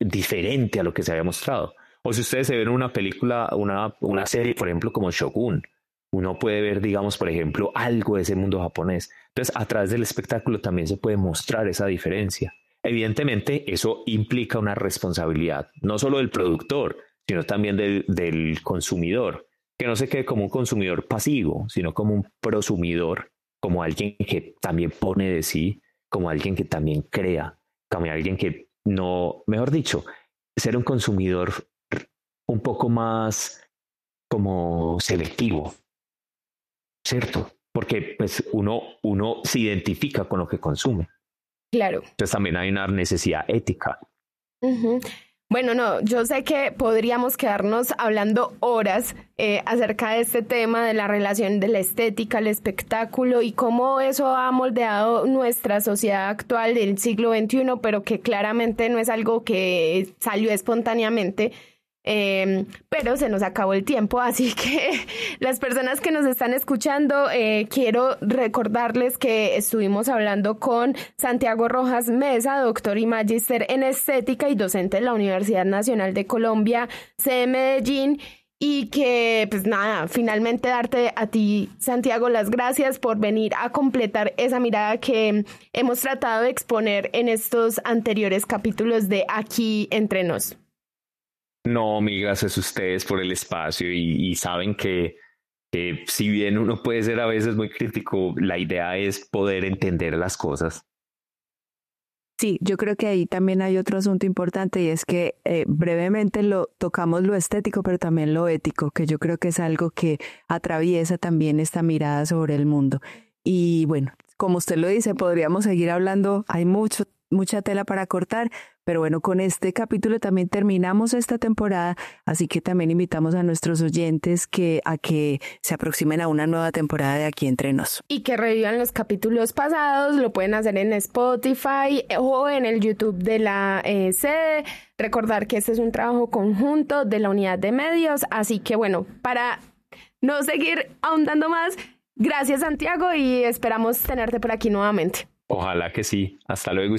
diferente a lo que se había mostrado. O si ustedes se ven una película, una serie, por ejemplo, como Shogun, uno puede ver, digamos, por ejemplo, algo de ese mundo japonés. Entonces, a través del espectáculo también se puede mostrar esa diferencia. Evidentemente, eso implica una responsabilidad, no solo del productor, sino también del consumidor, que no se quede como un consumidor pasivo, sino como un prosumidor, como alguien que también pone de sí, como alguien que también crea, como alguien que no, mejor dicho, ser un consumidor un poco más como selectivo, ¿cierto? Porque pues uno se identifica con lo que consume. Claro. Entonces también hay una necesidad ética. Uh-huh. Bueno, no, yo sé que podríamos quedarnos hablando horas acerca de este tema, de la relación de la estética, el espectáculo y cómo eso ha moldeado nuestra sociedad actual del siglo XXI, pero que claramente no es algo que salió espontáneamente. Pero se nos acabó el tiempo, así que las personas que nos están escuchando, quiero recordarles que estuvimos hablando con Santiago Rojas Mesa, doctor y magíster en estética y docente de la Universidad Nacional de Colombia, sede Medellín, y que pues nada, finalmente darte a ti, Santiago, las gracias por venir a completar esa mirada que hemos tratado de exponer en estos anteriores capítulos de Aquí Entre Nos. No, gracias a ustedes por el espacio y saben que si bien uno puede ser a veces muy crítico, la idea es poder entender las cosas. Sí, yo creo que ahí también hay otro asunto importante y es que brevemente tocamos lo estético, pero también lo ético, que yo creo que es algo que atraviesa también esta mirada sobre el mundo. Y bueno, como usted lo dice, podríamos seguir hablando, hay mucha tela para cortar, pero bueno, con este capítulo también terminamos esta temporada, así que también invitamos a nuestros oyentes a que se aproximen a una nueva temporada de Aquí Entre Nos. Y que revivan los capítulos pasados, lo pueden hacer en Spotify o en el YouTube de la sede. Recordar que este es un trabajo conjunto de la unidad de medios, así que bueno, para no seguir ahondando más, gracias Santiago y esperamos tenerte por aquí nuevamente. Ojalá que sí. Hasta luego.